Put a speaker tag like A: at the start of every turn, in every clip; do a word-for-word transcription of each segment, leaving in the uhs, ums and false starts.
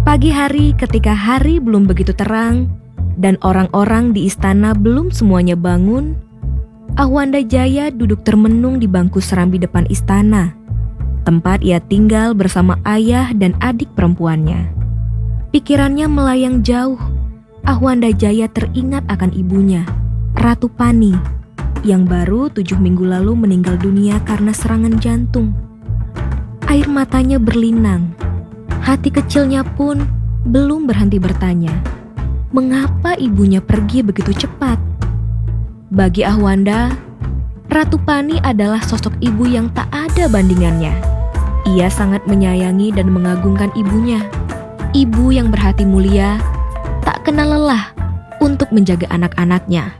A: Pagi hari ketika hari belum begitu terang dan orang-orang di istana belum semuanya bangun, Ahwanda Jaya duduk termenung di bangku serambi depan istana, tempat ia tinggal bersama ayah dan adik perempuannya. Pikirannya melayang jauh. Ahwanda Jaya teringat akan ibunya, Ratu Pani, yang baru tujuh minggu lalu meninggal dunia karena serangan jantung. Air matanya berlinang. Hati kecilnya pun belum berhenti bertanya, mengapa ibunya pergi begitu cepat? Bagi Ahwanda, Ratu Pani adalah sosok ibu yang tak ada bandingannya. Ia sangat menyayangi dan mengagungkan ibunya. Ibu yang berhati mulia, tak kenal lelah untuk menjaga anak-anaknya.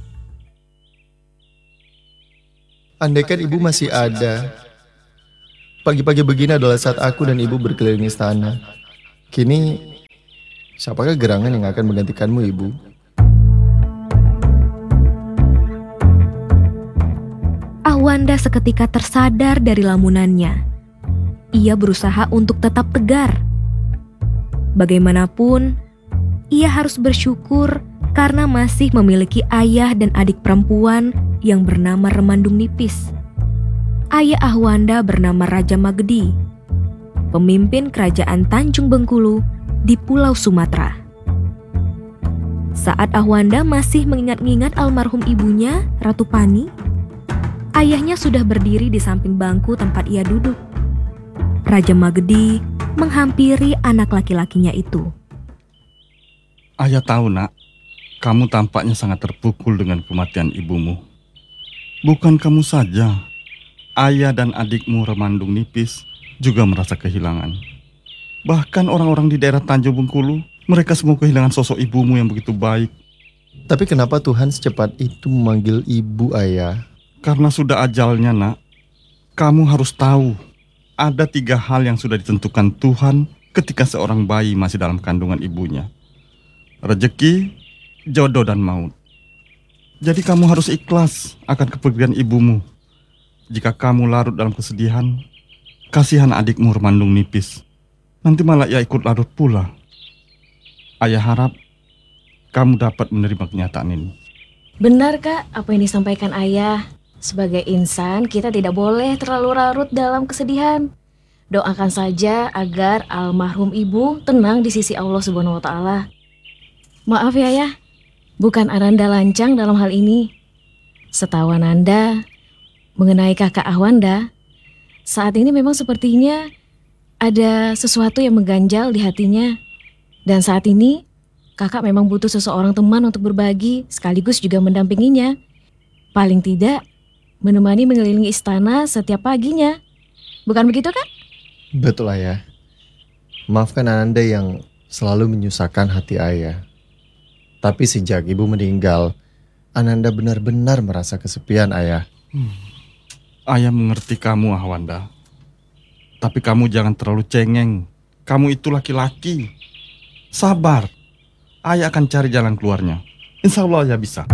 B: Andaikan ibu masih ada. Pagi-pagi begini adalah saat aku dan ibu berkeliling istana. Kini, siapakah gerangan yang akan menggantikanmu, ibu?
A: Ahwanda seketika tersadar dari lamunannya. Ia berusaha untuk tetap tegar. Bagaimanapun, ia harus bersyukur karena masih memiliki ayah dan adik perempuan yang bernama Remandung Nipis. Ayah Ahwanda bernama Raja Magedi, pemimpin kerajaan Tanjung Bengkulu di Pulau Sumatera. Saat Ahwanda masih mengingat-ingat almarhum ibunya, Ratu Pani, ayahnya sudah berdiri di samping bangku tempat ia duduk. Raja Magedi menghampiri anak laki-lakinya itu.
C: Ayah tahu, nak, kamu tampaknya sangat terpukul dengan kematian ibumu. Bukan kamu saja, ayah dan adikmu Remandung Nipis juga merasa kehilangan. Bahkan orang-orang di daerah Tanjung Bengkulu, mereka semua kehilangan sosok ibumu yang begitu baik.
B: Tapi kenapa Tuhan secepat itu memanggil ibu, ayah?
C: Karena sudah ajalnya, nak. Kamu harus tahu, ada tiga hal yang sudah ditentukan Tuhan ketika seorang bayi masih dalam kandungan ibunya. Rezeki, jodoh, dan maut. Jadi kamu harus ikhlas akan kepergian ibumu. Jika kamu larut dalam kesedihan, kasihan adikmu Remandung Nipis. Nanti malah ia ikut larut pula. Ayah harap kamu dapat menerima kenyataan ini.
D: Benar, Kak, apa yang disampaikan ayah. Sebagai insan, kita tidak boleh terlalu larut dalam kesedihan. Doakan saja agar almarhum ibu tenang di sisi Allah Subhanahu wa Ta'ala. Maaf ya, Ayah, bukan Ananda lancang dalam hal ini. Setahu Ananda, mengenai kakak Ahwanda, saat ini memang sepertinya ada sesuatu yang mengganjal di hatinya. Dan saat ini, kakak memang butuh seseorang teman untuk berbagi, sekaligus juga mendampinginya. Paling tidak, menemani mengelilingi istana setiap paginya. Bukan begitu, Kak?
B: Betul, ayah. Maafkan Ananda yang selalu menyusahkan hati ayah. Tapi sejak ibu meninggal, Ananda benar-benar merasa kesepian, ayah.
C: Hmm. Ayah mengerti kamu, Ahwanda. Tapi kamu jangan terlalu cengeng. Kamu itu laki-laki. Sabar. Ayah akan cari jalan keluarnya. Insya Allah ayah bisa.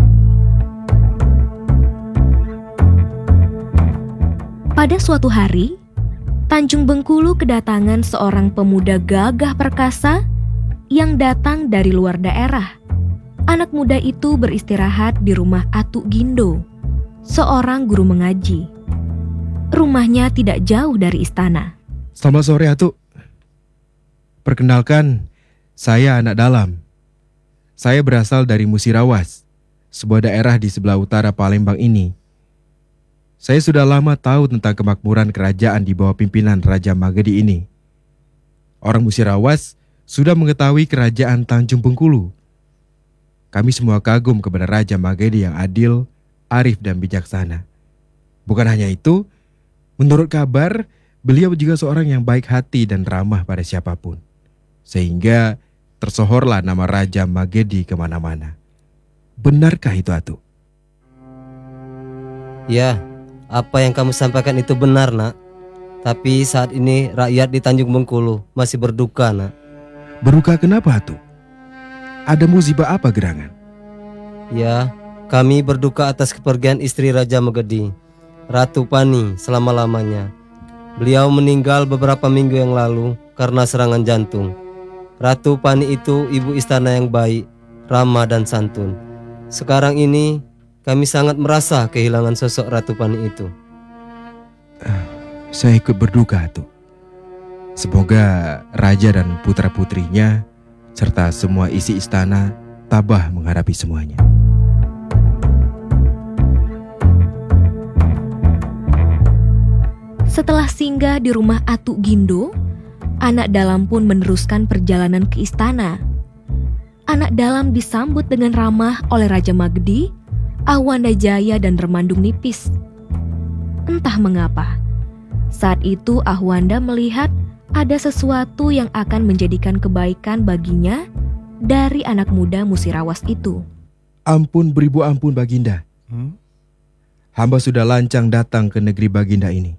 A: Pada suatu hari, Tanjung Bengkulu kedatangan seorang pemuda gagah perkasa yang datang dari luar daerah. Anak muda itu beristirahat di rumah Atuk Gindo, seorang guru mengaji. Rumahnya tidak jauh dari istana.
E: Selamat sore, Atuk. Perkenalkan, saya anak dalam. Saya berasal dari Musirawas, sebuah daerah di sebelah utara Palembang ini. Saya sudah lama tahu tentang kemakmuran kerajaan di bawah pimpinan Raja Magedi ini. Orang Musirawas sudah mengetahui kerajaan Tanjung Bengkulu. Kami semua kagum kepada Raja Magedi yang adil, arif, dan bijaksana. Bukan hanya itu, menurut kabar, beliau juga seorang yang baik hati dan ramah pada siapapun. Sehingga tersohorlah nama Raja Magedi kemana-mana. Benarkah itu, Atuk?
F: Ya, apa yang kamu sampaikan itu benar, nak. Tapi saat ini rakyat di Tanjung Bengkulu masih berduka, nak.
E: Berduka kenapa, Atuk? Ada musibah apa gerangan?
F: Ya, kami berduka atas kepergian istri Raja Magedi, Ratu Pani, selama-lamanya. Beliau meninggal beberapa minggu yang lalu karena serangan jantung. Ratu Pani itu ibu istana yang baik, ramah dan santun. Sekarang ini kami sangat merasa kehilangan sosok Ratu Pani itu.
E: Saya ikut berduka, Atuk. Semoga raja dan putra-putrinya serta semua isi istana tabah menghadapi semuanya.
A: Setelah singgah di rumah Atuk Gindo, anak dalam pun meneruskan perjalanan ke istana. Anak dalam disambut dengan ramah oleh Raja Magedi, Ahwanda Jaya dan Remandung Nipis. Entah mengapa, saat itu Ahwanda melihat ada sesuatu yang akan menjadikan kebaikan baginya dari anak muda Musirawas itu.
E: Ampun beribu ampun Baginda.
C: Hmm?
E: Hamba sudah lancang datang ke negeri Baginda ini.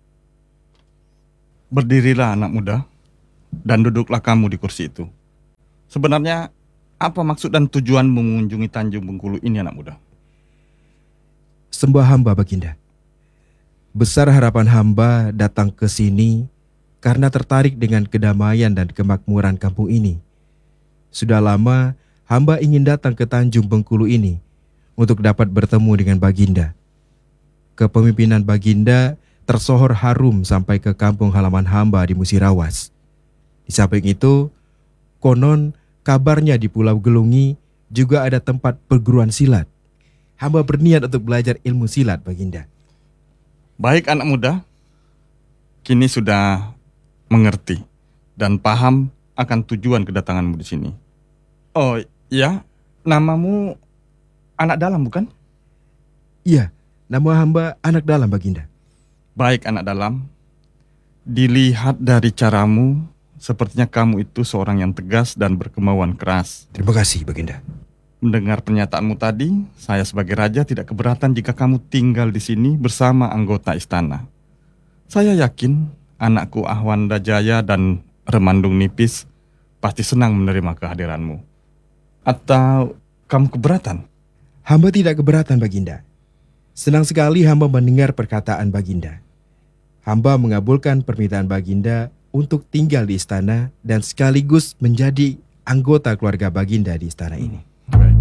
C: Berdirilah anak muda dan duduklah kamu di kursi itu. Sebenarnya apa maksud dan tujuanmu mengunjungi Tanjung Bengkulu ini, anak muda?
E: Sembah hamba Baginda. Besar harapan hamba datang ke sini karena tertarik dengan kedamaian dan kemakmuran kampung ini. Sudah lama hamba ingin datang ke Tanjung Bengkulu ini untuk dapat bertemu dengan Baginda. Kepemimpinan Baginda tersohor harum sampai ke kampung halaman hamba di Musirawas. Di samping itu, konon kabarnya di Pulau Gelungi juga ada tempat perguruan silat. Hamba berniat untuk belajar ilmu silat, Baginda.
C: Baik anak muda, kini sudah mengerti dan paham akan tujuan kedatanganmu di sini. Oh ya, namamu anak dalam bukan?
E: Iya, nama hamba anak dalam, Baginda.
C: Baik anak dalam, dilihat dari caramu, sepertinya kamu itu seorang yang tegas dan berkemauan keras.
E: Terima kasih, Baginda.
C: Mendengar pernyataanmu tadi, saya sebagai raja tidak keberatan jika kamu tinggal di sini bersama anggota istana. Saya yakin anakku Ahwanda Jaya dan Remandung Nipis pasti senang menerima kehadiranmu. Atau kamu keberatan?
E: Hamba tidak keberatan, Baginda. Senang sekali hamba mendengar perkataan Baginda. Hamba mengabulkan permintaan Baginda untuk tinggal di istana dan sekaligus menjadi anggota keluarga Baginda di istana ini.
C: Baik.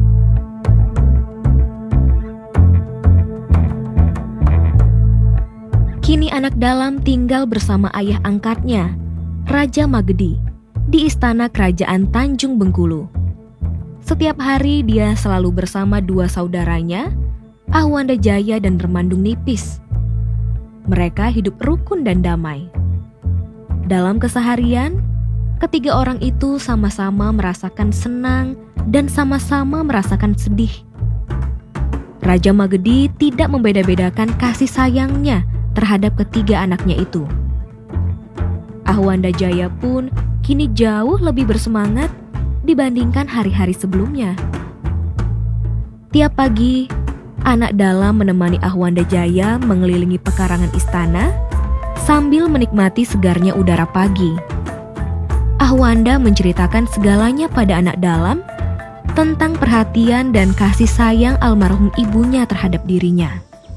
A: Kini anak dalam tinggal bersama ayah angkatnya, Raja Magedi, di istana kerajaan Tanjung Bengkulu. Setiap hari dia selalu bersama dua saudaranya, Ahwanda Jaya dan Remandung Nipis. Mereka hidup rukun dan damai. Dalam keseharian, ketiga orang itu sama-sama merasakan senang dan sama-sama merasakan sedih. Raja Magedi tidak membeda-bedakan kasih sayangnya terhadap ketiga anaknya itu. Ahwanda Jaya pun kini jauh lebih bersemangat dibandingkan hari-hari sebelumnya. Tiap pagi, anak dalam menemani Ahwanda Jaya mengelilingi pekarangan istana sambil menikmati segarnya udara pagi. Ahwanda menceritakan segalanya pada anak dalam tentang perhatian dan kasih sayang almarhum ibunya terhadap dirinya.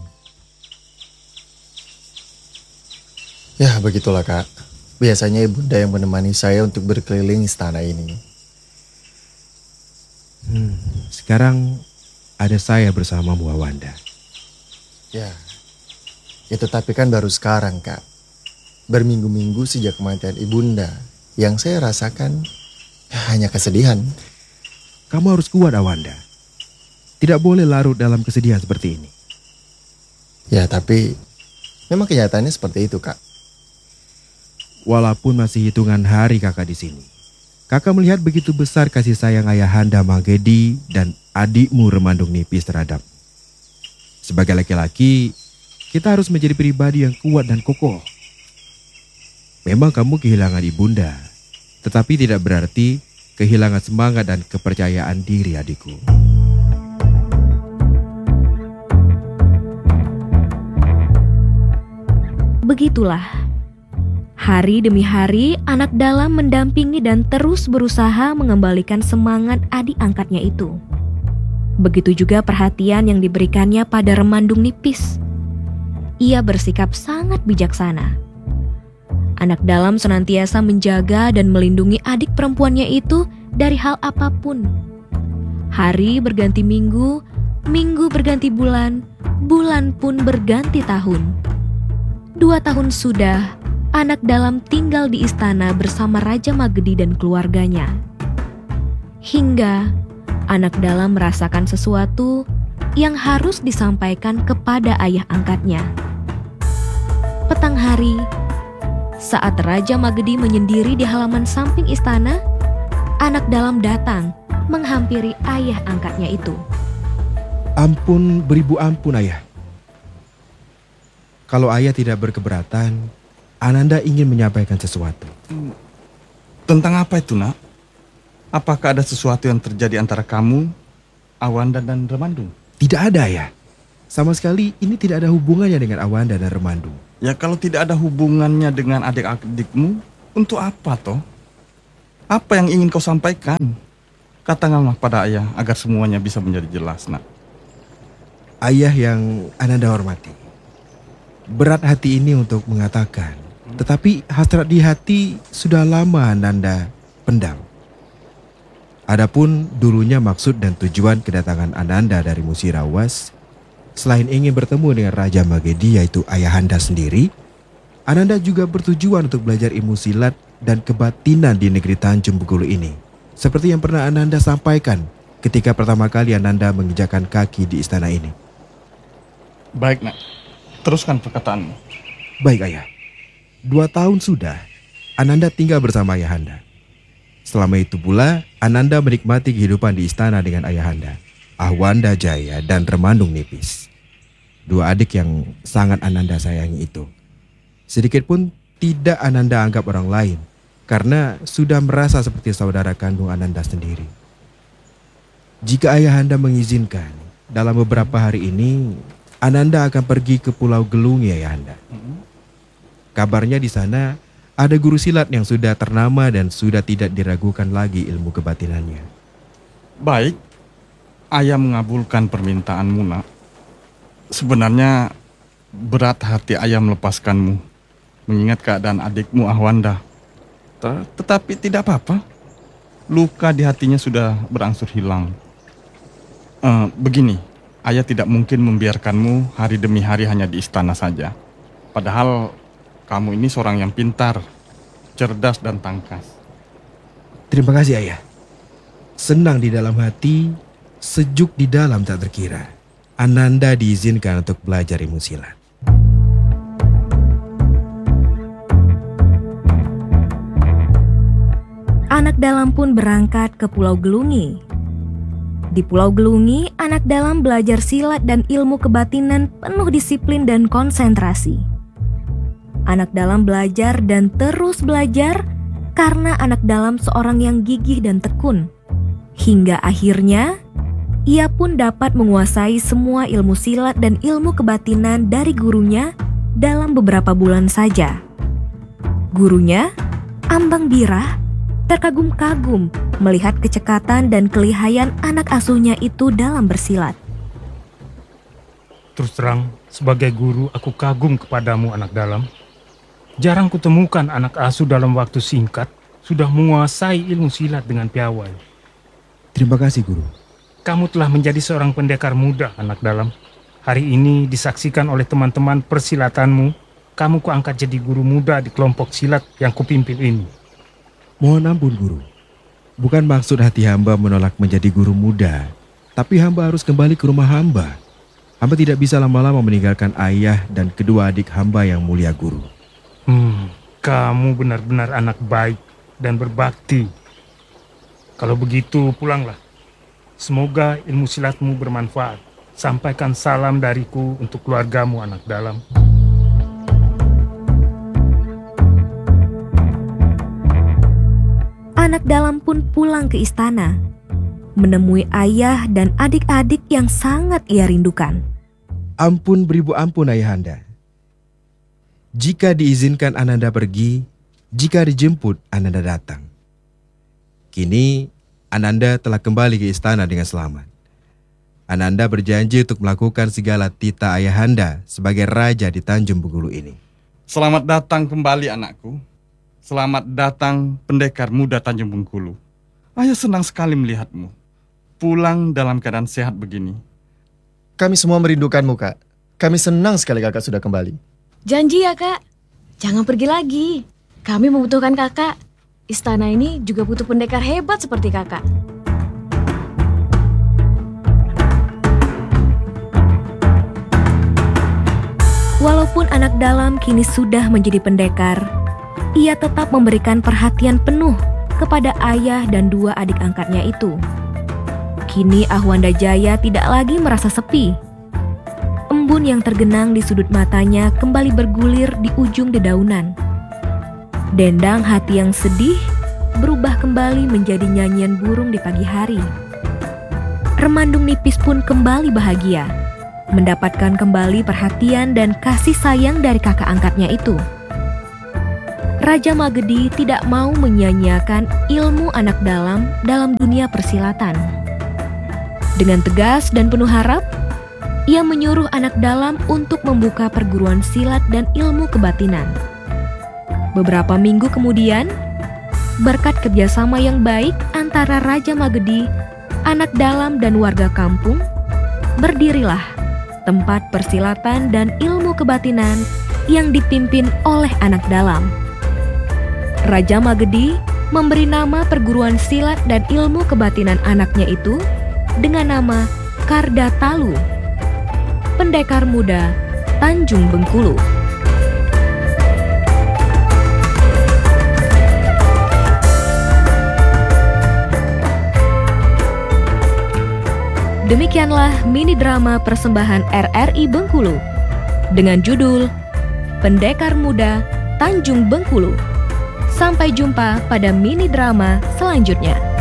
B: Ya begitulah kak. Biasanya ibunda yang menemani saya untuk berkeliling istana ini.
E: Hmm, sekarang ada saya bersama Bu Ahwanda.
B: Ya, itu tapi kan baru sekarang kak. Berminggu-minggu sejak kematian ibunda, yang saya rasakan hanya kesedihan.
E: Kamu harus kuat, Ahwanda. Tidak boleh larut dalam kesedihan seperti ini.
B: Ya tapi memang kenyataannya seperti itu kak.
E: Walaupun masih hitungan hari kakak di sini, kakak melihat begitu besar kasih sayang ayahanda Magedi dan adikmu Remandung Nipis terhadap. Sebagai laki-laki, kita harus menjadi pribadi yang kuat dan kokoh. Memang kamu kehilangan ibunda, tetapi tidak berarti kehilangan semangat dan kepercayaan diri adikku.
A: Begitulah. Hari demi hari, anak dalam mendampingi dan terus berusaha mengembalikan semangat adik angkatnya itu. Begitu juga perhatian yang diberikannya pada Remandung Nipis. Ia bersikap sangat bijaksana. Anak dalam senantiasa menjaga dan melindungi adik perempuannya itu dari hal apapun. Hari berganti minggu, minggu berganti bulan, bulan pun berganti tahun. Dua tahun sudah, anak dalam tinggal di istana bersama Raja Magedi dan keluarganya. Hingga anak dalam merasakan sesuatu yang harus disampaikan kepada ayah angkatnya. Petang hari, saat Raja Magedi menyendiri di halaman samping istana, anak dalam datang menghampiri ayah angkatnya itu.
E: Ampun beribu ampun ayah. Kalau ayah tidak berkeberatan, Ananda ingin menyampaikan sesuatu.
C: Tentang apa itu, nak? Apakah ada sesuatu yang terjadi antara kamu, Awanda dan Remandung?
E: Tidak ada ayah. Sama sekali ini tidak ada hubungannya dengan Awanda dan Remandung.
C: Ya kalau tidak ada hubungannya dengan adik-adikmu, untuk apa toh? Apa yang ingin kau sampaikan? Katakanlah pada ayah agar semuanya bisa menjadi jelas, nak.
E: Ayah yang Ananda hormati, berat hati ini untuk mengatakan, tetapi hasrat di hati sudah lama Ananda pendam. Adapun dulunya maksud dan tujuan kedatangan Ananda dari Musirawas, selain ingin bertemu dengan Raja Magedi yaitu ayahanda sendiri, Ananda juga bertujuan untuk belajar ilmu silat dan kebatinan di negeri Tanjung Bengkulu ini. Seperti yang pernah Ananda sampaikan ketika pertama kali Ananda menginjakkan kaki di istana ini.
C: Baik, nak. Teruskan perkataanmu.
E: Baik ayah. Dua tahun sudah Ananda tinggal bersama ayahanda. Selama itu pula Ananda menikmati kehidupan di istana dengan ayahanda, Ahwanda Jaya dan Remandung Nipis. Dua adik yang sangat Ananda sayangi itu. Sedikit pun tidak Ananda anggap orang lain, karena sudah merasa seperti saudara kandung Ananda sendiri. Jika ayahanda mengizinkan, dalam beberapa hari ini Ananda akan pergi ke Pulau Gelungi ayahanda. Kabarnya di sana ada guru silat yang sudah ternama dan sudah tidak diragukan lagi ilmu kebatinannya.
C: Baik, ayah mengabulkan permintaanmu, nak. Sebenarnya berat hati ayah melepaskanmu, mengingat keadaan adikmu Ahwanda. Tetapi tidak apa-apa, luka di hatinya sudah berangsur hilang. Uh, begini, ayah tidak mungkin membiarkanmu hari demi hari hanya di istana saja. Padahal kamu ini seorang yang pintar, cerdas dan tangkas.
E: Terima kasih ayah. Senang di dalam hati, sejuk di dalam tak terkira. Ananda diizinkan untuk belajar ilmu silat.
A: Anak dalam pun berangkat ke Pulau Gelungi. Di Pulau Gelungi, anak dalam belajar silat dan ilmu kebatinan penuh disiplin dan konsentrasi. Anak dalam belajar dan terus belajar karena anak dalam seorang yang gigih dan tekun. Hingga akhirnya, ia pun dapat menguasai semua ilmu silat dan ilmu kebatinan dari gurunya dalam beberapa bulan saja. Gurunya, Ambang Birah, terkagum-kagum melihat kecekatan dan kelihayan anak asuhnya itu dalam bersilat.
G: Terus terang, sebagai guru aku kagum kepadamu anak dalam. Jarang kutemukan anak asuh dalam waktu singkat sudah menguasai ilmu silat dengan piawai.
E: Terima kasih guru.
G: Kamu telah menjadi seorang pendekar muda anak dalam. Hari ini disaksikan oleh teman-teman persilatanmu, kamu kuangkat jadi guru muda di kelompok silat yang kupimpin ini.
E: Mohon ampun guru. Bukan maksud hati hamba menolak menjadi guru muda, tapi hamba harus kembali ke rumah hamba. Hamba tidak bisa lama-lama meninggalkan ayah dan kedua adik hamba yang mulia guru.
G: Hmm, kamu benar-benar anak baik dan berbakti. Kalau begitu pulanglah. Semoga ilmu silatmu bermanfaat. Sampaikan salam dariku untuk keluargamu anak dalam.
A: Anak dalam pun pulang ke istana, menemui ayah dan adik-adik yang sangat ia rindukan.
E: Ampun beribu ampun ayahanda. Jika diizinkan Ananda pergi, jika dijemput Ananda datang. Kini Ananda telah kembali ke istana dengan selamat. Ananda berjanji untuk melakukan segala titah ayahanda sebagai raja di Tanjung Bengkulu ini.
C: Selamat datang kembali anakku. Selamat datang pendekar muda Tanjung Bengkulu. Ayah senang sekali melihatmu pulang dalam keadaan sehat begini.
B: Kami semua merindukanmu, Kak. Kami senang sekali Kakak sudah kembali.
D: Janji ya, Kak. Jangan pergi lagi. Kami membutuhkan Kakak. Istana ini juga butuh pendekar hebat seperti Kakak.
A: Walaupun anak dalam kini sudah menjadi pendekar, ia tetap memberikan perhatian penuh kepada ayah dan dua adik angkatnya itu. Kini Ahwanda Jaya tidak lagi merasa sepi. Embun yang tergenang di sudut matanya kembali bergulir di ujung dedaunan. Dendang hati yang sedih berubah kembali menjadi nyanyian burung di pagi hari. Remandung nipis pun kembali bahagia, mendapatkan kembali perhatian dan kasih sayang dari kakak angkatnya itu. Raja Magedi tidak mau menyia-nyiakan ilmu anak dalam dalam dunia persilatan. Dengan tegas dan penuh harap, ia menyuruh anak dalam untuk membuka perguruan silat dan ilmu kebatinan. Beberapa minggu kemudian, berkat kerjasama yang baik antara Raja Magedi, anak dalam dan warga kampung, berdirilah tempat persilatan dan ilmu kebatinan yang dipimpin oleh anak dalam. Raja Magedi memberi nama perguruan silat dan ilmu kebatinan anaknya itu dengan nama Kardatalu, pendekar muda Tanjung Bengkulu. Demikianlah mini drama persembahan R R I Bengkulu dengan judul Pendekar Muda Tanjung Bengkulu. Sampai jumpa pada mini drama selanjutnya.